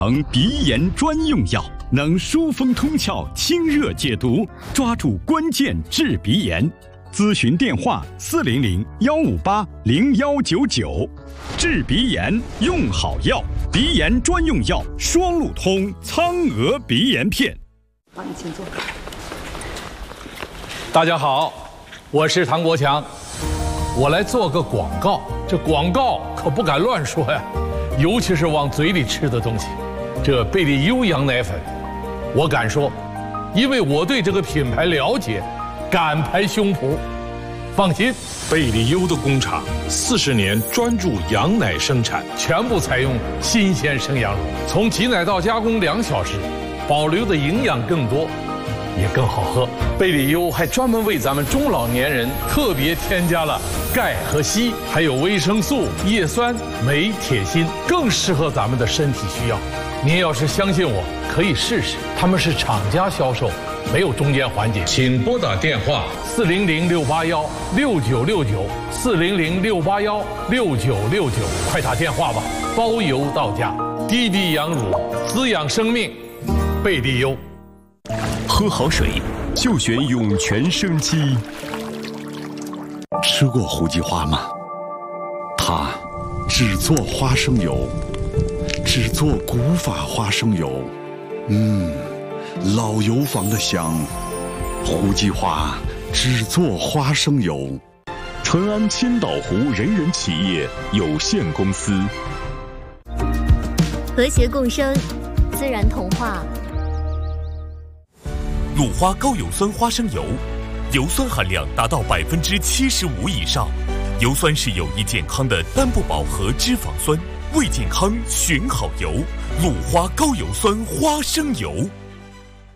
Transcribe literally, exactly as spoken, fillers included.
鼻炎专用药，能疏风通窍、清热解毒，抓住关键治鼻炎。咨询电话：四零零幺五八零幺九九。治鼻炎用好药，鼻炎专用药双路通苍鹅鼻炎片。 好，你请坐。 大家好，我是唐国强，我来做个广告。这广告可不敢乱说呀，尤其是往嘴里吃的东西。这贝利优羊奶粉，我敢说，因为我对这个品牌了解，敢拍胸脯。放心， 贝利优的工厂四十年专注羊奶生产， 全部采用新鲜生羊乳，从挤奶到加工两小时，保留的营养更多，也更好喝。贝利优还专门为咱们中老年人特别添加了钙和硒，还有维生素、叶酸、镁、铁、锌，更适合咱们的身体需要。您要是相信我，可以试试。他们是厂家销售，没有中间环节。 请拨打电话四零零六八幺六九六九，四零零六八幺六九六九，快打电话吧，包邮到家。低低羊乳，滋养生命，贝利优。 喝好水就选涌泉生机。 吃过胡姬花吗？它只做花生油，只做古法花生油。嗯，老油坊的香。胡姬花只做花生油。 淳安千岛湖人人企业有限公司。 和谐共生，自然童话。 鲁花高油酸花生油，油酸含量达到百分之七十五以上，油酸是有益健康的单不饱和脂肪酸，为健康选好油。鲁花高油酸花生油。